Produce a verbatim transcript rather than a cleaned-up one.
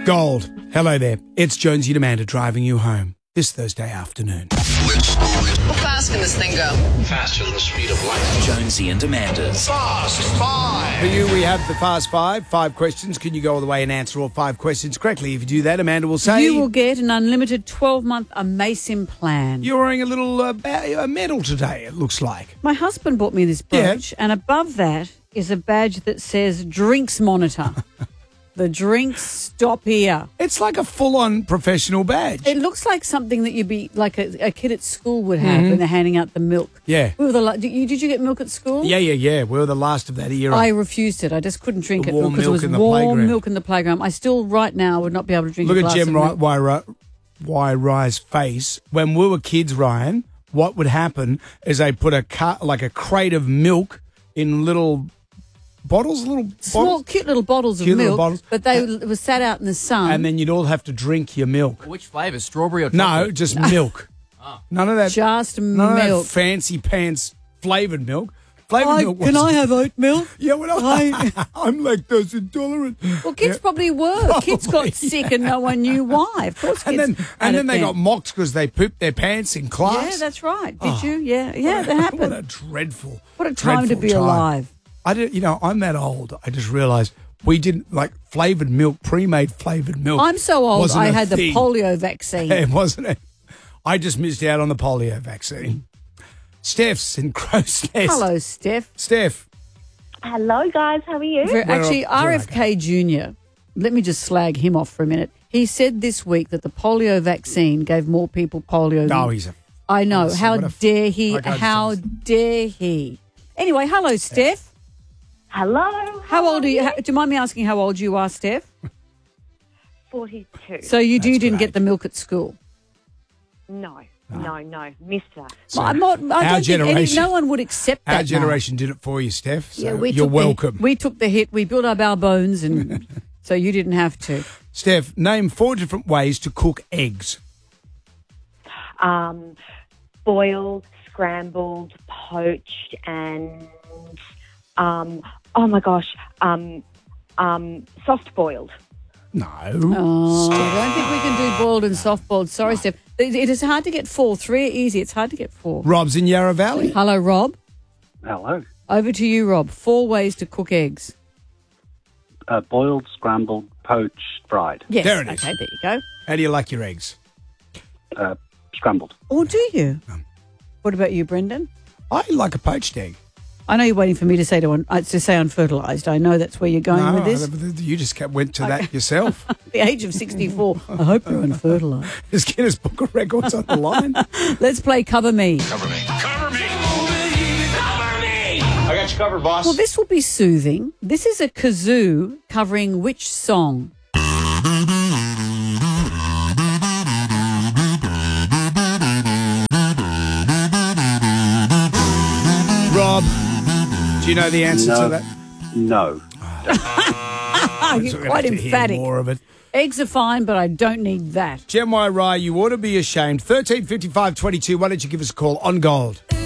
Gold. Hello there. It's Jonesy and Amanda driving you home this Thursday afternoon. How fast can this thing go? Faster than the speed of light. Jonesy and Amanda's Fast Five. For you, we have the Fast Five. Five questions. Can you go all the way and answer all five questions correctly? If you do that, Amanda will say... You will get an unlimited twelve-month Amasim plan. You're wearing a little uh, ba- a medal today, it looks like. My husband bought me this badge, Yeah. and above that is a badge that says Drinks Monitor. The drinks stop here. It's like a full-on professional badge. It looks like something that you'd be like a, a kid at school would have when they're handing out the milk. Yeah. We were the la- did, you, did you get milk at school? Yeah, yeah, yeah. We were the last of that era. I refused it. I just couldn't drink The it warm because it milk was in the warm playground. milk in the playground. I still, right now, would not be able to drink Look a at glass Jem of Ry- milk. Why, why Rye's face. When we were kids, Ryan, what would happen is they put a car, like a crate of milk in little bottles, little Small, bottles, cute little bottles Cute of little milk, bottles. but they were sat out in the sun. and then you'd all have to drink your milk. Which flavour? Strawberry or No, chocolate? just milk. None of that. Just none of milk. that fancy pants flavored milk. Flavored I- milk. can was- I have oat milk? Yeah, well, I, I'm lactose intolerant. Well, kids Yeah. probably were. Kids Probably, got sick and no one knew why. Of course, And kids then, had and it then they got mocked because they pooped their pants in class. Yeah, that's right. Did Oh. you? Yeah, yeah, that What a happened. dreadful. What a time to dreadful be time. alive. I did, you know, I'm that old. I just realised we didn't like flavoured milk, pre-made flavoured milk. I'm so old. wasn't I a had the thing. polio vaccine. It wasn't it? I just missed out on the polio vaccine. Steph's in Crow's Nest. Hello, Steph. Steph. Hello, guys. How are you? Ver- We're Actually, all- we're R F K Junior, let me just slag him off for a minute. He said this week that the polio vaccine gave more people polio. No, than- he's a. I know. honestly, How what a f- dare he? I can't How understand. dare he? Anyway, hello, Steph. Hello. How old are you? How, do you mind me asking how old you are, Steph? forty-two. So you do That's didn't great. get the milk at school. No, no, no. Missed that. Well, I'm not, I our don't think any, generation- no one would accept that. Our now. generation did it for you, Steph. So Yeah, we you're took welcome. The, we took the hit. We built up our bones, and so you didn't have to. Steph, name four different ways to cook eggs. Um, boiled, scrambled, poached, and um, oh my gosh, um, um, soft boiled. No. Oh, I don't think we can do boiled and soft boiled. Sorry, Steph. It, it is hard to get four. Three are easy. It's hard to get four. Rob's in Yarra Valley. Hello, Rob. Hello. Over to you, Rob. Four ways to cook eggs. Uh, boiled, scrambled, poached, fried. Yes. There it is. Okay, there you go. How do you like your eggs? Uh, scrambled. Or do you? What about you, Brendan? I like a poached egg. I know you're waiting for me to say to, un- uh, to say unfertilised. I know that's where you're going no, with this. I- you just kept, went to that yourself. At the age of sixty-four, I hope you're unfertilised. Just Guinness Book of Records on the line. Let's play Cover Me. Cover me. Cover me. Cover me. I got you covered, boss. Well, this will be soothing. This is a kazoo covering which song? Rob, do you know the answer No. to that? No. Ah, So you're we're gonna quite have to hear emphatic. more of it. Eggs are fine, but I don't need that. Gem Y Rye, you ought to be ashamed. thirteen fifty-five twenty-two. Why don't you give us a call on Gold?